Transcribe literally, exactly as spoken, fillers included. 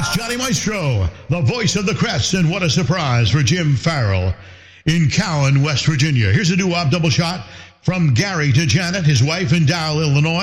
Johnny Maestro, the voice of the Crest, and what a surprise for Jim Farrell in Cowan, West Virginia. Here's a doo-wop double shot from Gary to Janet, his wife in Dowell, Illinois.